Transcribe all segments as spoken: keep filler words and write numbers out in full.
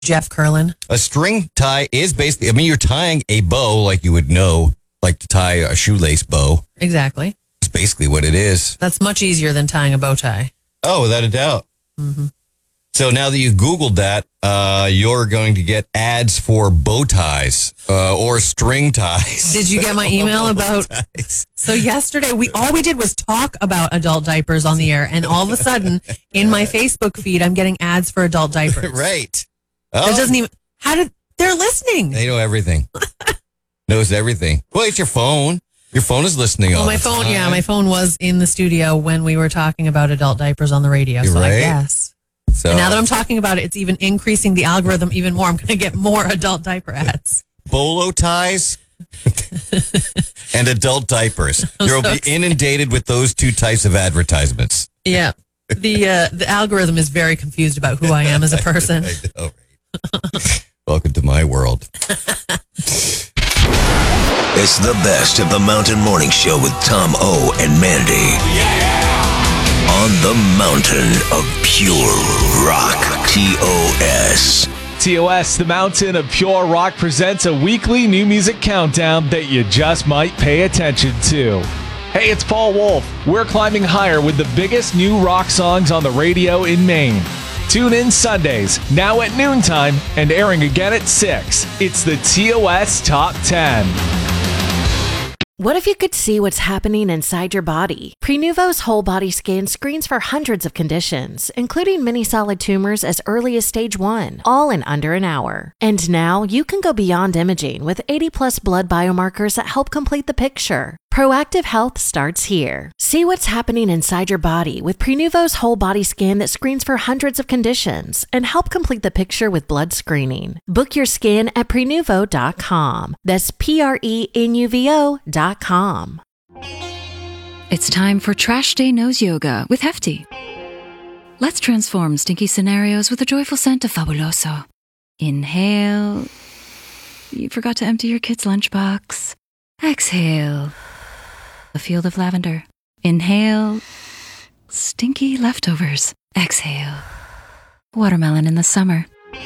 Jeff Curlin. A string tie is basically, I mean, you're tying a bow like you would know, like to tie a shoelace bow. Exactly. It's basically what it is. That's much easier than tying a bow tie. Oh, without a doubt. Mm-hmm. So now that you Googled that, uh, you're going to get ads for bow ties uh, or string ties. Did you get my email about? So yesterday, we all we did was talk about adult diapers on the air, and all of a sudden, in my Facebook feed, I'm getting ads for adult diapers. Right. Oh. It doesn't even. How did they're listening? They know everything. Knows everything. Well, it's your phone. Your phone is listening. Well, all my the phone. time. Yeah, my phone was in the studio when we were talking about adult diapers on the radio. You're so right. I guess. So, and now that I'm talking about it, it's even increasing the algorithm even more. I'm going to get more adult diaper ads. Bolo ties and adult diapers. You'll be inundated with those two types of advertisements. Yeah. The uh, the algorithm is very confused about who I am as a person. I know, right? Welcome to my world. It's the best of the Mountain Morning Show with Tom O and Mandy. Yeah! On the mountain of pure rock. T O S. T O S, the Mountain of Pure Rock, presents a weekly new music countdown that you just might pay attention to. Hey, it's Paul Wolf. We're climbing higher with the biggest new rock songs on the radio in Maine. Tune in Sundays, now at noontime, and airing again at six. It's the T O S Top ten. What if you could see what's happening inside your body? Prenuvo's whole body scan screens for hundreds of conditions, including many solid tumors as early as stage one, all in under an hour. And now you can go beyond imaging with eighty plus blood biomarkers that help complete the picture. Proactive health starts here. See what's happening inside your body with Prenuvo's whole body scan that screens for hundreds of conditions and help complete the picture with blood screening. Book your scan at prenuvo dot com. That's P R E N U V O dot com. It's time for Trash Day Nose Yoga with Hefty. Let's transform stinky scenarios with a joyful scent of Fabuloso. Inhale. You forgot to empty your kid's lunchbox. Exhale. A field of lavender. Inhale. Stinky leftovers. Exhale. Watermelon in the summer.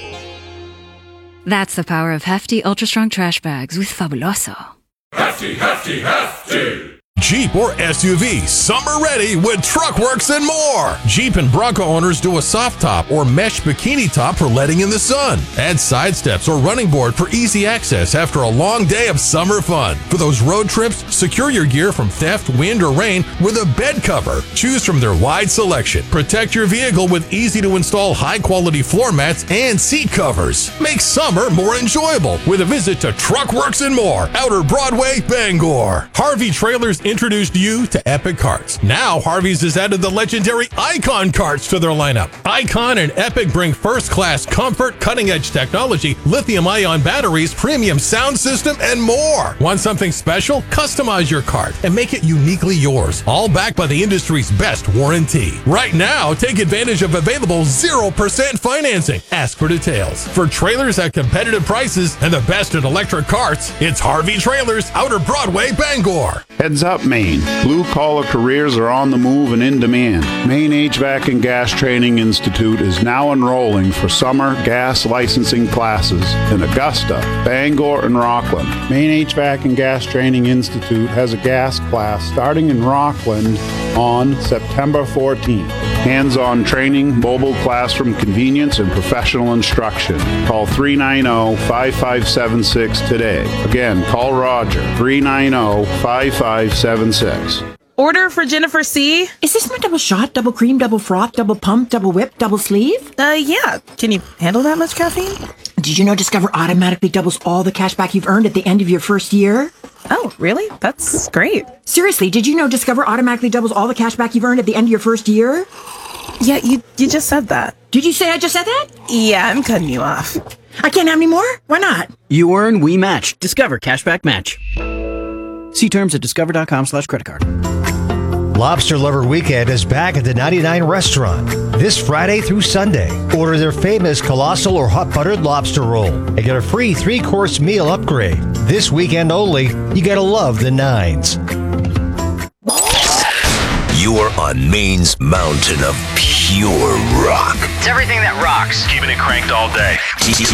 That's the power of Hefty Ultra Strong Trash Bags with Fabuloso. Hefty, hefty, hefty! Jeep or S U V, summer ready with Truckworks and more. Jeep and Bronco owners do a soft top or mesh bikini top for letting in the sun. Add side steps or running board for easy access after a long day of summer fun. For those road trips, secure your gear from theft, wind, or rain with a bed cover. Choose from their wide selection. Protect your vehicle with easy to install high quality floor mats and seat covers. Make summer more enjoyable with a visit to Truckworks and More, Outer Broadway, Bangor. Harvey Trailers introduced you to Epic Carts. Now Harvey's has added the legendary Icon carts to their lineup. Icon and Epic bring first-class comfort, cutting-edge technology, lithium-ion batteries, premium sound system, and more. Want something special? Customize your cart and make it uniquely yours, all backed by the industry's best warranty. Right now, take advantage of available zero percent financing. Ask for details. For trailers at competitive prices and the best in electric carts, it's Harvey Trailers, Outer Broadway, Bangor. Heads up, Maine. Blue-collar careers are on the move and in demand. Maine H V A C and Gas Training Institute is now enrolling for summer gas licensing classes in Augusta, Bangor, and Rockland. Maine H V A C and Gas Training Institute has a gas class starting in Rockland on September fourteenth. Hands-on training, mobile classroom convenience, and professional instruction. Call three nine zero, five five seven six today. Again, call Roger, three nine zero, five five seven six. Order for Jennifer C. Is this my double shot, double cream, double froth, double pump, double whip, double sleeve? Uh, yeah. Can you handle that much caffeine? Did you know Discover automatically doubles all the cash back you've earned at the end of your first year? Oh, really? That's great. Seriously, did you know Discover automatically doubles all the cash back you've earned at the end of your first year? Yeah, you you just said that. Did you say I just said that? Yeah, I'm cutting you off. I can't have any more? Why not? You earn, we match. Discover Cashback Match. See terms at discover.com slash credit card. Lobster Lover Weekend is back at the ninety-nine Restaurant this Friday through Sunday. Order their famous colossal or hot buttered lobster roll and get a free three-course meal upgrade. This weekend only, you gotta love the nines. You are on Maine's mountain of pure pure rock. It's everything that rocks. Keeping it cranked all day.